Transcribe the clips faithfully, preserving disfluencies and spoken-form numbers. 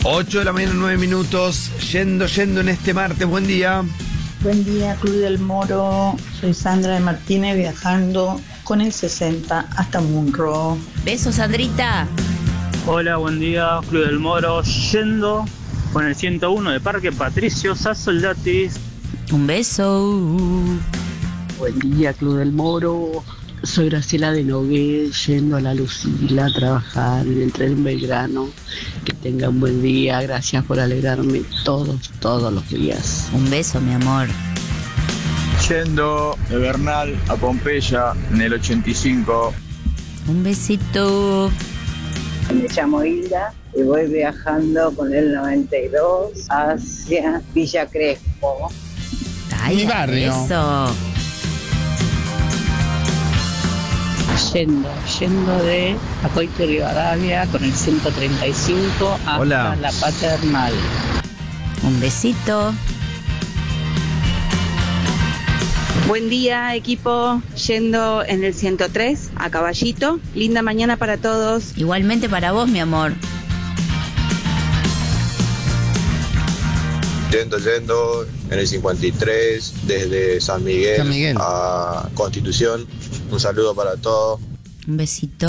ocho de la mañana, nueve minutos. Yendo, yendo en este martes. Buen día. Buen día, Club del Moro. Soy Sandra de Martínez, viajando con el sesenta hasta Munro. Besos, Sandrita. Hola, buen día, Club del Moro. Yendo con el ciento uno de Parque Patricio Sassoldatis. Un beso. Buen día, Club del Moro. Soy Graciela de Nogué, yendo a la Lucila a trabajar en el tren Belgrano. Que tenga un buen día, gracias por alegrarme todos, todos los días. Un beso, mi amor. Yendo de Bernal a Pompeya en el ochenta y cinco. Un besito. Me llamo Hilda y voy viajando con el noventa y dos hacia Villa Crespo. Ay, mi barrio. Eso. Yendo, yendo de Acoite y Rivadavia con el ciento treinta y cinco hasta Hola. La Paternal. Un besito. Buen día, equipo, yendo en el ciento tres a Caballito. Linda mañana para todos. Igualmente para vos, mi amor. Yendo, yendo en el cincuenta y tres desde San Miguel, San Miguel. a Constitución. Un saludo para todos. Un besito.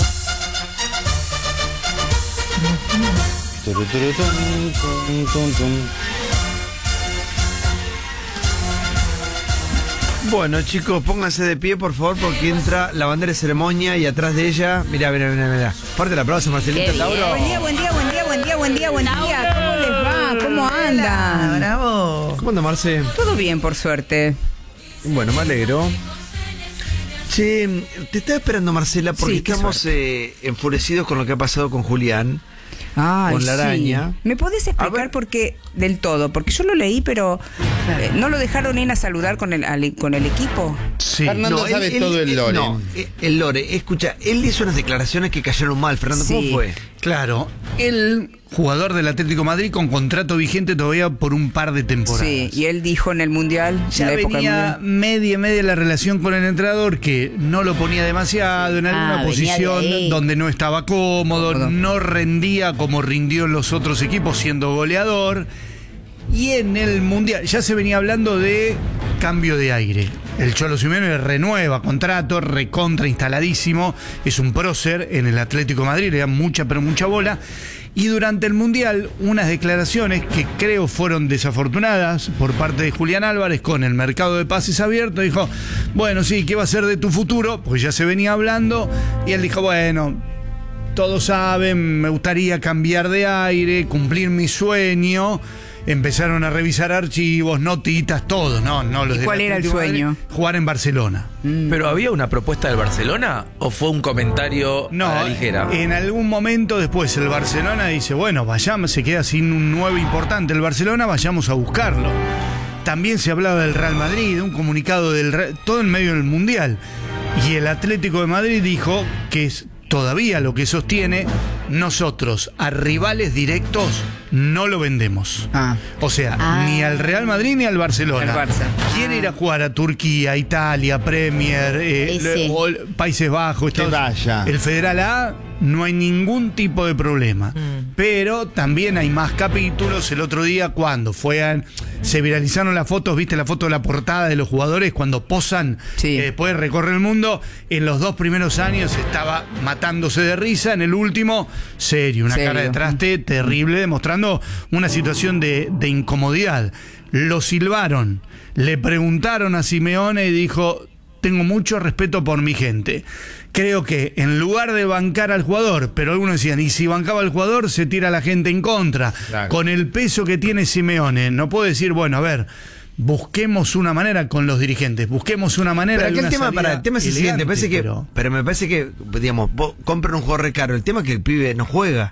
Bueno, chicos, pónganse de pie, por favor, porque entra la bandera de ceremonia y atrás de ella. Mirá, mirá, mirá, mirá. Fuerte el aplauso, Marcelita. Qué Tauro. bien. Buen día, buen día, buen día, buen día, buen día, buen día. ¿Cómo les va? ¿Cómo andan? Bravo. ¿Cómo anda, Marce? Todo bien, por suerte. Bueno, me alegro. Che, te estaba esperando, Marcela, porque Sí, qué estamos eh, enfurecidos con lo que ha pasado con Julián. Ay, Con la sí. araña. ¿Me podés A explicar ver. por qué del todo? Porque yo lo leí, pero eh, no lo dejaron ir a saludar con el, al- con el equipo. Sí. Fernando sabe todo el lore. No, eh, el lore. Escucha, él hizo unas declaraciones que cayeron mal. Fernando, ¿cómo Sí. fue? Claro, el jugador del Atlético de Madrid con contrato vigente todavía por un par de temporadas. Sí, y él dijo en el Mundial, Ya en la época del venía Mundial. media media la relación con el entrenador, que no lo ponía demasiado en alguna Ah, venía posición de ahí. donde no estaba cómodo, Cómodo. no rendía como rindió en los otros equipos siendo goleador. Y en el Mundial ya se venía hablando de cambio de aire. El Cholo Simeone renueva contrato, recontra instaladísimo, es un prócer en el Atlético de Madrid, le dan mucha pero mucha bola. Y durante el Mundial, unas declaraciones que creo fueron desafortunadas por parte de Julián Álvarez con el mercado de pases abierto, dijo, bueno, sí, ¿qué va a ser de tu futuro? Porque ya se venía hablando, y él dijo, bueno, todos saben, me gustaría cambiar de aire, cumplir mi sueño. Empezaron a revisar archivos, notitas, todo, ¿no? no los ¿Y del cuál era el Atlético de Madrid, sueño? Jugar en Barcelona. ¿Pero había una propuesta del Barcelona o fue un comentario No, a la ligera? en algún momento después el Barcelona dice, bueno, vayamos, se queda sin un nueve importante el Barcelona, vayamos a buscarlo. También se hablaba del Real Madrid, un comunicado del Real, todo en medio del Mundial. Y el Atlético de Madrid dijo que es todavía lo que sostiene, nosotros a rivales directos no lo vendemos. Ah. O sea, Ah. ni al Real Madrid ni al Barcelona. Al Barça. Quiere ir a jugar a Turquía, Italia, Premier, eh, Ese. le- o el- Países Bajos, Que Estados- vaya. el Federal A, no hay ningún tipo de problema. Mm. Pero también hay más capítulos. El otro día, cuando fue a- se viralizaron las fotos, viste la foto de la portada de los jugadores cuando posan, Sí. que después recorre el mundo. En los dos primeros años estaba matándose de risa. En el último, serio, una Serio. cara de traste terrible, demostrando una situación de, de incomodidad. Lo silbaron, le preguntaron a Simeone y dijo, tengo mucho respeto por mi gente. Creo que en lugar de bancar al jugador, pero algunos decían, y si bancaba al jugador, se tira la gente en contra. Claro. Con el peso que tiene Simeone, no puedo decir, bueno, a ver, busquemos una manera con los dirigentes, busquemos una manera. Pero de aquel una tema, salida para el tema es el siguiente, elegante, parece que, pero- pero... me parece que, digamos, vos compran un jugador caro, el tema es que el pibe no juega.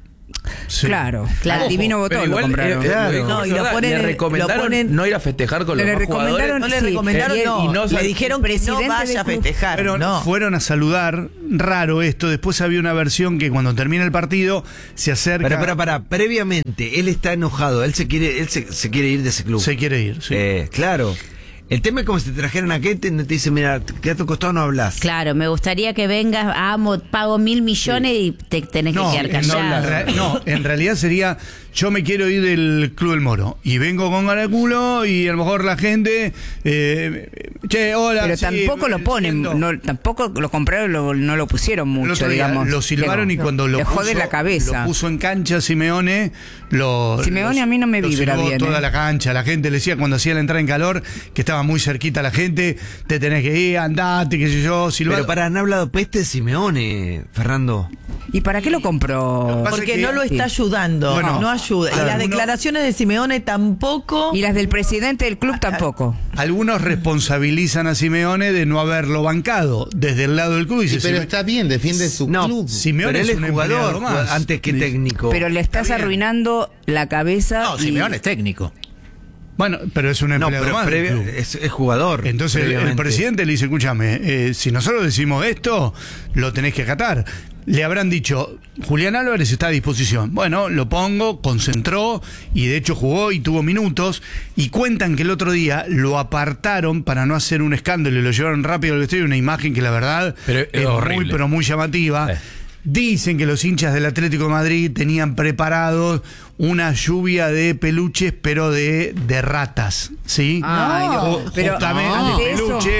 Sí. Claro, Claro. al Divino Pero Botón lo igual, compraron. eh, Claro. eh, No, es y lo verdad, ponen le en- recomendaron lo ponen- no ir a festejar con Le los demás jugadores. recomendaron- No le Sí, recomendaron, y él- no. y no Le dijeron que no presidente vaya del a club. festejar, Pero no. fueron a saludar, raro esto. Después había una versión que cuando termina el partido se acerca. Para, para, para, previamente, él está enojado, él se quiere, él se, se quiere ir de ese club. Se quiere ir, sí. Eh, claro. El tema es como si te trajeran a Kete, no te dicen, mira, quédate a tu costado, no hablas. Claro, me gustaría que vengas, amo, pago mil millones sí. y te tenés no, que quedar no, callado. la, no, en realidad sería, yo me quiero ir del Club del Moro y vengo con Garaculo y a lo mejor la gente, eh, che, hola. Pero sí, tampoco lo ponen, no, tampoco lo compraron, lo, no lo pusieron mucho, digamos. Lo silbaron Pero, y cuando lo le puso, jode la cabeza. Lo puso en cancha Simeone, lo, Simeone los, a mí no me vibra bien. Toda eh. la cancha, la gente le decía cuando hacía la entrada en calor que estaba muy cerquita la gente, te tenés que ir, andate, qué sé yo, silbado. Pero para, han hablado peste de Simeone, Fernando. ¿Y para qué lo compró? Porque que, no lo está sí. ayudando, bueno, no ayuda. claro, y las uno, declaraciones de Simeone tampoco. Y las del presidente del club tampoco. Algunos responsabilizan a Simeone de no haberlo bancado desde el lado del club. Y sí, dice, pero está bien, defiende su no, club. Simeone pero él es es un jugador más. antes que técnico. Pero le estás arruinando la cabeza. No, y... Simeone es técnico. Bueno, pero es un empleado no, pero más previa, del club. Es, es jugador. Entonces el, el presidente le dice, escúchame, eh, si nosotros decimos esto, lo tenés que acatar. Le habrán dicho, Julián Álvarez está a disposición. Bueno, lo pongo, concentró y de hecho jugó y tuvo minutos. Y cuentan que el otro día lo apartaron para no hacer un escándalo y lo llevaron rápido al vestuario. Una imagen que la verdad pero es, es horrible. muy, pero muy llamativa. Eh. Dicen que los hinchas del Atlético de Madrid tenían preparados una lluvia de peluches, pero de, de ratas, ¿sí? Ay, no, pero justamente no. de peluche.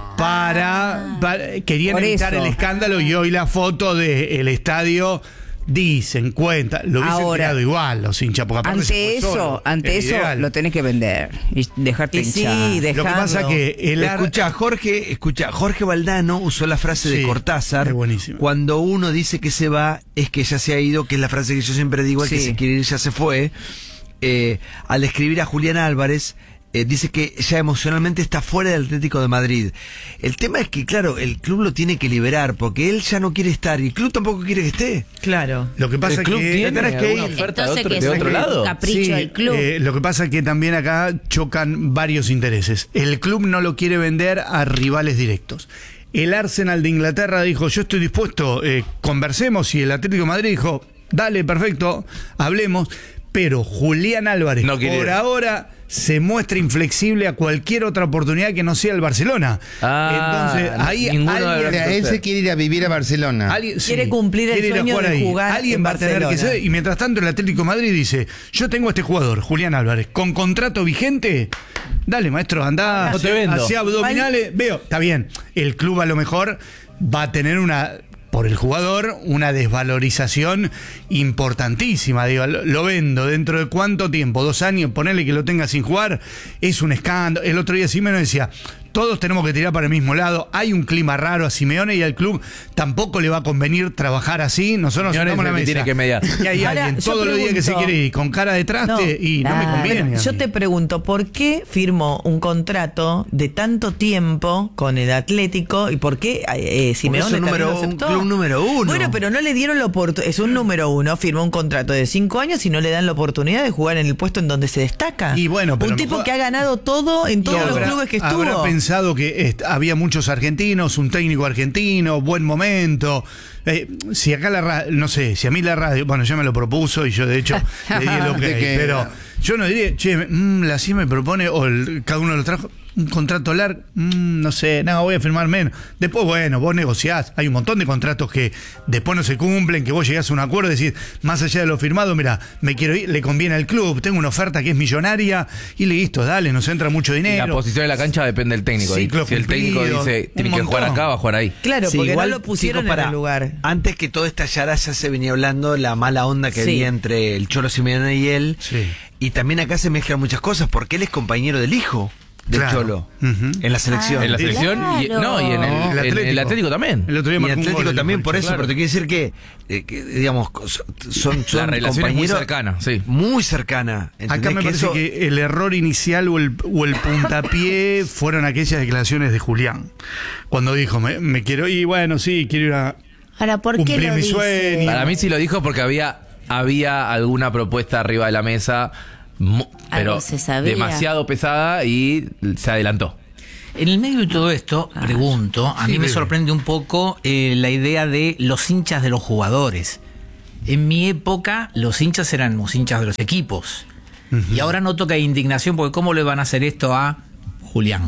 Para, para querían Por evitar eso. el escándalo y hoy la foto del estadio dicen, cuenta, lo hubiesen Ahora, tirado igual los hinchas, porque aparte se ante fue eso, solo, ante es eso ideal. lo tenés que vender y dejarte Y sí, hinchar. dejarlo. Lo que pasa que el ar- Escucha, Jorge, escucha, Jorge Valdano usó la frase Sí, de Cortázar. es buenísimo. Cuando uno dice que se va, es que ya se ha ido, que es la frase que yo siempre digo, el Sí. que se quiere ir ya se fue. Eh, al escribir a Julián Álvarez, eh, dice que ya emocionalmente está fuera del Atlético de Madrid. El tema es que, claro, el club lo tiene que liberar, porque él ya no quiere estar y el club tampoco quiere que esté. Claro. Lo que pasa ¿El club que tiene tenés que alguna ir. oferta de Entonces, otro, que de es otro un lado? capricho Sí, del club. eh, lo que pasa es que también acá chocan varios intereses. El club no lo quiere vender a rivales directos. El Arsenal de Inglaterra dijo, yo estoy dispuesto, eh, conversemos, y el Atlético de Madrid dijo, dale, perfecto, hablemos, pero Julián Álvarez No quiere. por ahora se muestra inflexible a cualquier otra oportunidad que no sea el Barcelona. Ah, Entonces, ahí ninguno de alguien, O sea, él se quiere ir a vivir a Barcelona. alguien- Quiere cumplir el quiere ir a sueño jugar de ahí. jugar Alguien en va a tener que Barcelona. ser, y mientras tanto el Atlético de Madrid dice, yo tengo a este jugador, Julián Álvarez, con contrato vigente, dale maestro, andá, No te vendo. hacia abdominales, veo, está bien, el club a lo mejor va a tener una, por el jugador, una desvalorización importantísima, digo, lo, lo vendo dentro de cuánto tiempo, dos años, ponerle que lo tenga sin jugar, es un escándalo. El otro día Simeone decía, todos tenemos que tirar para el mismo lado, hay un clima raro a Simeone y al club tampoco le va a convenir trabajar así, nosotros nos Simeone sentamos en la es el que mesa tiene que mediar. y hay Ahora, alguien yo todos los días que se pregunto- quiere ir con cara de traste No, y no me claro. conviene. a Yo mí. te pregunto, ¿por qué firmó un contrato de tanto tiempo con el Atlético y por qué eh, Simeone es un también número- lo aceptó? un club número uno. Bueno, pero no le dieron la oportunidad. Es un número uno, firmó un contrato de cinco años y no le dan la oportunidad de jugar en el puesto en donde se destaca. Y bueno, pero un a lo tipo mejor- que ha ganado todo en todos Y los habrá- clubes que estuvo. Habrá pensado que est- había muchos argentinos, un técnico argentino, buen momento. Eh, si acá la radio, no sé, si a mí la radio, bueno, ya me lo propuso y yo de hecho le di el ok, De que- pero yo no diría, che, mm, la C I M me propone, o el- cada uno lo trajo, un contrato largo, mm, no sé, no, voy a firmar menos. Después, bueno, vos negociás, hay un montón de contratos que después no se cumplen, que vos llegás a un acuerdo y decís, más allá de lo firmado, mira, me quiero ir, le conviene al club, tengo una oferta que es millonaria, y listo, dale, nos entra mucho Y dinero. la posición de la cancha depende del técnico. ¿eh? Ciclo Si el técnico cumplido, dice, un tiene que jugar montón. acá, va a jugar ahí. Claro, Sí, porque igual, no lo pusieron chicos, para- en el lugar. Antes que todo estallara ya se venía hablando la mala onda que Sí. había entre el Cholo Simeone y él. Sí. Y también acá se mezclan muchas cosas, porque él es compañero del hijo del Claro. Cholo Ujú. en la selección. En la selección y, Claro. no, y en el, El en Atlético. el Atlético también. El otro día Y marcó un Atlético gol, también el por eso, claro. pero te quiero decir que, eh, que, digamos, son, son La relación es muy compañeros cercana, sí. muy cercana. Acá ¿Entendés? me Que parece eso- que el error inicial o el, o el puntapié fueron aquellas declaraciones de Julián. Cuando dijo, me, me quiero ir, bueno, sí, quiero ir a Ahora, ¿por qué cumplir lo mi dice? sueño. Para mí sí lo dijo porque había, había alguna propuesta arriba de la mesa, mu- pero Algo se sabía. demasiado pesada y se adelantó. En el medio de todo esto, Ah. pregunto, a Sí, mí me bebe. sorprende un poco eh, la idea de los hinchas de los jugadores. En mi época, los hinchas eran los hinchas de los equipos. Y ahora noto que hay indignación porque ¿cómo le van a hacer esto a Julián?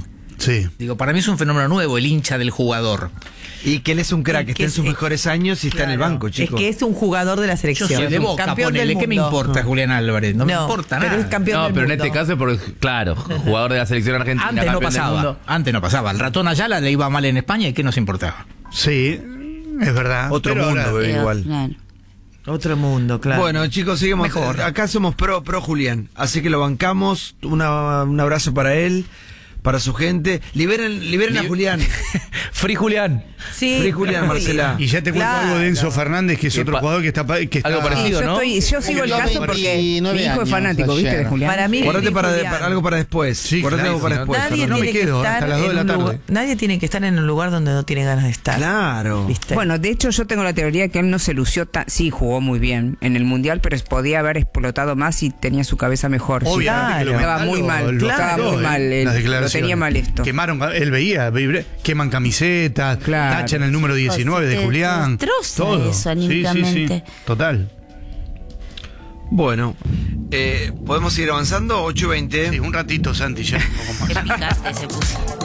Sí. Digo, para mí es un fenómeno nuevo, el hincha del jugador. Y que él es un crack, Es está que en es- sus es- mejores años y está en el banco, Es chicos. que es un jugador de la Yo selección. soy de un Boca, campeón del ponele, ¿qué me mundo. importa Julián Álvarez? No, me No, importa pero nada. es campeón No, del pero en mundo. este caso, porque, claro, jugador de la selección argentina. Antes no campeón del pasaba, mundo. antes no pasaba. El ratón Ayala le iba mal en España y ¿qué nos importaba? Sí, es verdad. Otro Pero mundo, ahora- bebé, Pero, igual. claro. Otro mundo, claro. Bueno, chicos, seguimos. Mejor. Acá somos pro, pro Julián. Así que lo bancamos. Una- un abrazo para él, para su gente. Liberen, liberen a Li- Julián. Free Julián. sí, Free Julián, Marcela. Y ya te cuento Claro. algo de Enzo Fernández, que es Que otro pa- jugador que está... pa- Que está Algo Sí, parecido, yo, ¿no? estoy, yo sigo el Cumplió caso porque mi veintinueve hijo es años fanático, ¿viste? De ayer. Julián. Para mí es Guardate Free para, Julián. para algo para después. Sí, Guardate claro, algo para si no- después. Nadie No me tiene que quedo estar hasta las dos de en la un tarde. lugar, nadie tiene que estar en un lugar donde no tiene ganas de estar. Claro. ¿Viste? Bueno, de hecho yo tengo la teoría que él no se lució tan... Sí, jugó muy bien en el Mundial, pero podía haber explotado más y tenía su cabeza mejor. Obviamente que lo Estaba mental muy lo- mal, lo estaba afectó, muy eh, mal, él, las lo declaraciones. tenía mal esto. Quemaron, él veía, vibre- queman camisetas, Claro. tachan el número diecinueve de te Julián. destroza Todo. eso Sí, sí, anímicamente. sí, total. Bueno, eh, ¿podemos seguir avanzando? ocho y veinte. Sí, un ratito, Santi, ya un poco más. Qué picante se puso.